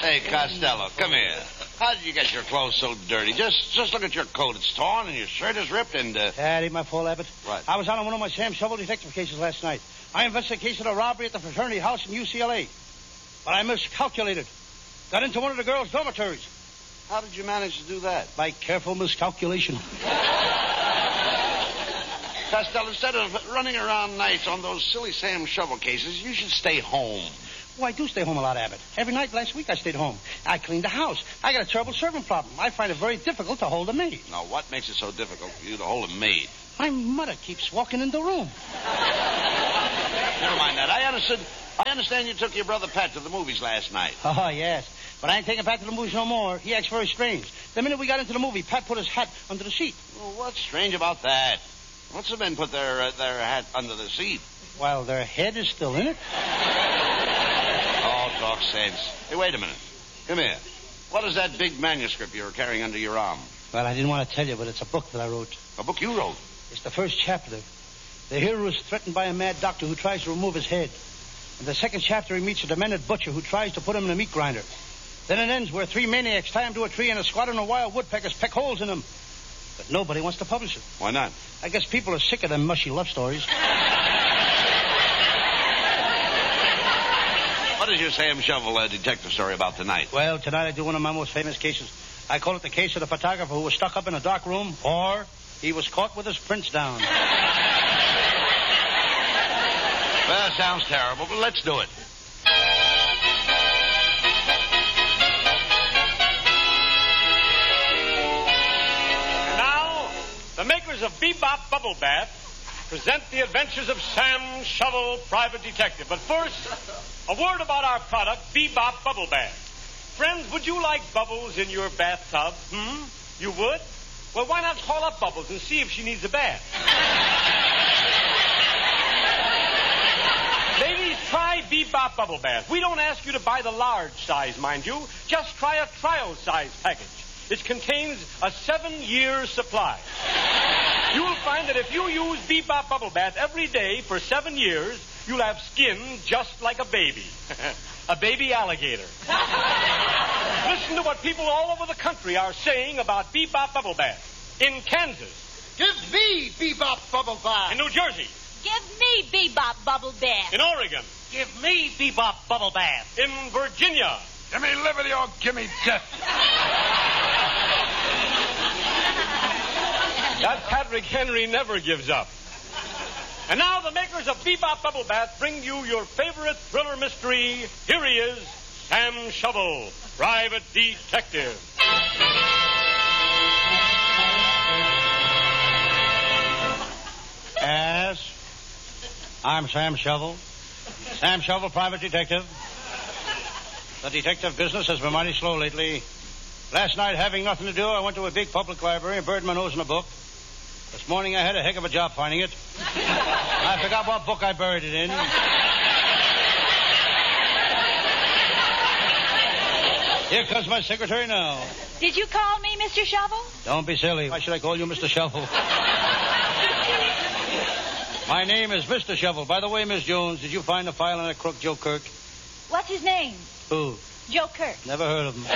Hey, Costello, come here. How did you get your clothes so dirty? Just look at your coat. It's torn and your shirt is ripped and... That ain't my fault, Abbott. What? I was out on one of my Sam Shovel detective cases last night. I investigated a robbery at the fraternity house in UCLA. But I miscalculated. Got into one of the girls' dormitories. How did you manage to do that? By careful miscalculation. Costello, instead of running around nights on those silly Sam Shovel cases, you should stay home. Well, I do stay home a lot, Abbott. Every night last week I stayed home. I cleaned the house. I got a terrible servant problem. I find it very difficult to hold a maid. Now, what makes it so difficult for you to hold a maid? My mother keeps walking in the room. Never mind that. I understand you took your brother Pat to the movies last night. Oh, yes. But I ain't taking Pat to the movies no more. He acts very strange. The minute we got into the movie, Pat put his hat under the seat. Well, what's strange about that? What's the men put their hat under the seat? While their head is still in it. Oh, talk sense. Hey, wait a minute. Come here. What is that big manuscript you're carrying under your arm? Well, I didn't want to tell you, but it's a book that I wrote. A book you wrote? It's the first chapter. The hero is threatened by a mad doctor who tries to remove his head. In the second chapter, he meets a demented butcher who tries to put him in a meat grinder. Then it ends where 3 maniacs tie him to a tree and a squadron of wild woodpeckers peck holes in him. But nobody wants to publish it. Why not? I guess people are sick of them mushy love stories. What is your Sam Shovel detective story about tonight? Well, tonight I do one of my most famous cases. I call it the case of the photographer who was stuck up in a dark room, or he was caught with his prints down. Well, sounds terrible, but let's do it. And now, the makers of Bebop Bubble Bath present the adventures of Sam Shovel, Private Detective. But first, a word about our product, Bebop Bubble Bath. Friends, would you like Bubbles in your bathtub? You would? Well, why not call up Bubbles and see if she needs a bath? Ladies, try Bebop Bubble Bath. We don't ask you to buy the large size, mind you. Just try a trial size package. It contains a 7-year supply. You'll find that if you use Bebop Bubble Bath every day for 7 years, you'll have skin just like a baby. A baby alligator. Listen to what people all over the country are saying about Bebop Bubble Bath. In Kansas. Give me Bebop Bubble Bath. In New Jersey. Give me Bebop Bubble Bath. In Oregon. Give me Bebop Bubble Bath. In Virginia. Give me liberty or give me death. That Patrick Henry never gives up. And now the makers of Bebop Bubble Bath bring you your favorite thriller mystery. Here he is, Sam Shovel, Private Detective. Yes, I'm Sam Shovel. Sam Shovel, Private Detective. The detective business has been mighty slow lately. Last night, having nothing to do, I went to a big public library and buried my nose in a book. This morning, I had a heck of a job finding it. I forgot what book I buried it in. Here comes my secretary now. Did you call me, Mr. Shovel? Don't be silly. Why should I call you Mr. Shovel? My name is Mr. Shovel. By the way, Miss Jones, did you find the file on that crook Joe Kirk? What's his name? Who? Joe Kirk. Never heard of him.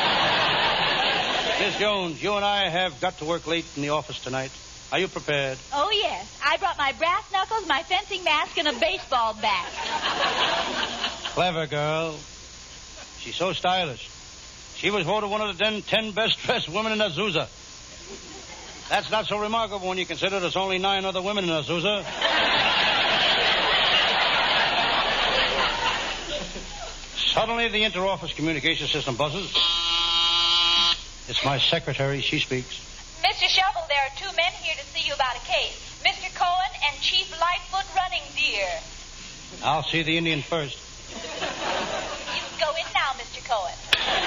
Miss Jones, you and I have got to work late in the office tonight. Are you prepared? Oh, yes. I brought my brass knuckles, my fencing mask, and a baseball bat. Clever girl. She's so stylish. She was voted one of the 10 best-dressed women in Azusa. That's not so remarkable when you consider there's only 9 other women in Azusa. Suddenly, the inter-office communication system buzzes. It's my secretary. She speaks. Mr. Shovel, there are 2 men here to see you about a case. Mr. Cohen and Chief Lightfoot Running Deer. I'll see the Indian first. You can go in now, Mr. Cohen.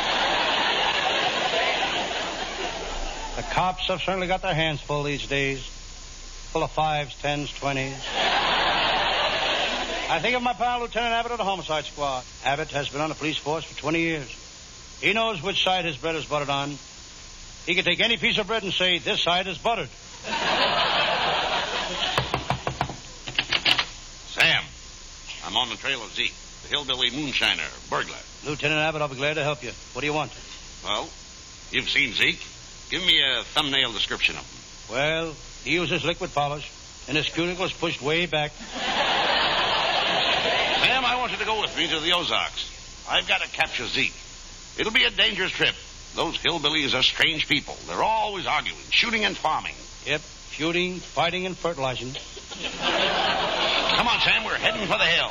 The cops have certainly got their hands full these days. Full of 5s, 10s, 20s. I think of my pal, Lieutenant Abbott of the Homicide Squad. Abbott has been on the police force for 20 years. He knows which side his bread is buttered on. He can take any piece of bread and say, this side is buttered. Sam, I'm on the trail of Zeke. The hillbilly moonshiner, burglar. Lieutenant Abbott, I'll be glad to help you. What do you want? Well, you've seen Zeke. Give me a thumbnail description of him. Well, he uses liquid polish, and his cuticle's pushed way back. Sam, I want you to go with me to the Ozarks. I've got to capture Zeke. It'll be a dangerous trip. Those hillbillies are strange people. They're always arguing, shooting and farming. Yep, shooting, fighting, and fertilizing. Come on, Sam, we're heading for the hill.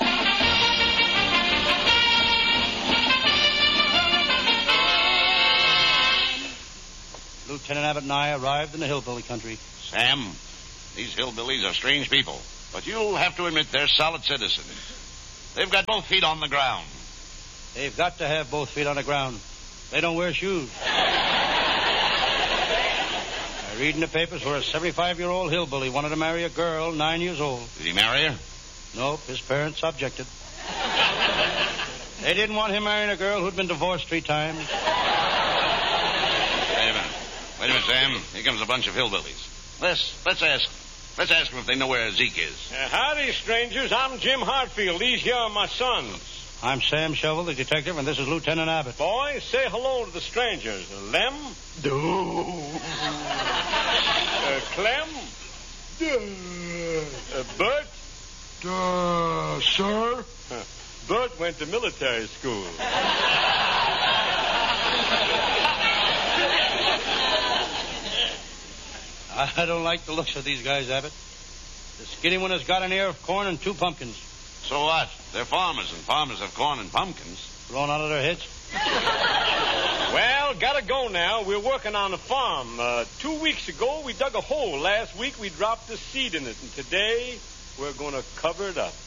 Lieutenant Abbott and I arrived in the hillbilly country. Sam, these hillbillies are strange people, but you'll have to admit they're solid citizens. They've got both feet on the ground. They've got to have both feet on the ground. They don't wear shoes. I read in the papers where a 75-year-old hillbilly wanted to marry a girl 9 years old. Did he marry her? Nope, his parents objected. They didn't want him marrying a girl who'd been divorced 3 times. Wait a minute, Sam. Here comes a bunch of hillbillies. Let's ask them if they know where Zeke is. Howdy, strangers. I'm Jim Hartfield. These here are my sons. I'm Sam Shovel, the detective, and this is Lieutenant Abbott. Boys, say hello to the strangers. Lem? Clem? Bert? Sir? Bert went to military school. I don't like the looks of these guys, Abbott. The skinny one has got an ear of corn and 2 pumpkins. So what? They're farmers, and farmers have corn and pumpkins. Thrown out of their heads. Well, gotta go now. We're working on the farm. 2 weeks ago, we dug a hole. Last week, we dropped the seed in it. And today, we're going to cover it up.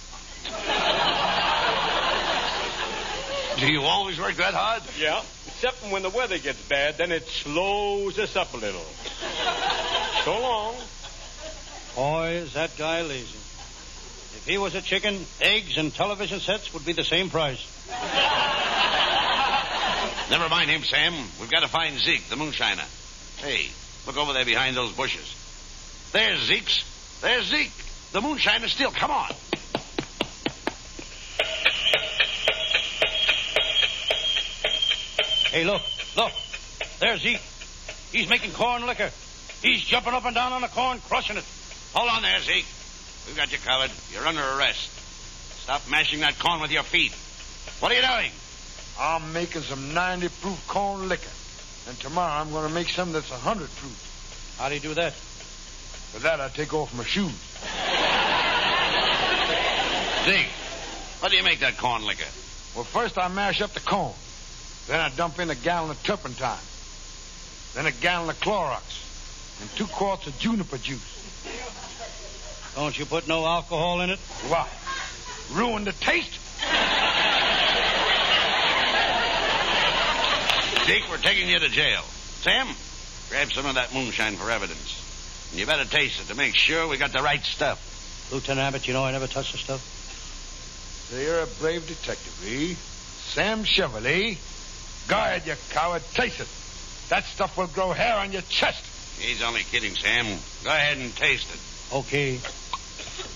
Do you always work that hard? Yeah, except when the weather gets bad, then it slows us up a little. So long. Boy, is that guy lazy. If he was a chicken, eggs and television sets would be the same price. Never mind him, Sam. We've got to find Zeke, the moonshiner. Hey, look over there behind those bushes. There's Zeke's. There's Zeke. The moonshiner's still. Come on. Hey, look. There's Zeke. He's making corn liquor. He's jumping up and down on the corn, crushing it. Hold on there, Zeke. We've got you covered. You're under arrest. Stop mashing that corn with your feet. What are you doing? I'm making some 90-proof corn liquor. And tomorrow I'm going to make some that's 100-proof. How do you do that? For that, I take off my shoes. Zeke, how do you make that corn liquor? Well, first I mash up the corn. Then I dump in a gallon of turpentine. Then a gallon of Clorox. And 2 quarts of juniper juice. Don't you put no alcohol in it? Why? Ruin the taste? Zeke, we're taking you to jail. Sam, grab some of that moonshine for evidence. And you better taste it to make sure we got the right stuff. Lieutenant Abbott, you know I never touch the stuff. So you're a brave detective, eh? Sam Shovel, eh? Go ahead, you coward. Taste it. That stuff will grow hair on your chest. He's only kidding, Sam. Go ahead and taste it. Okay.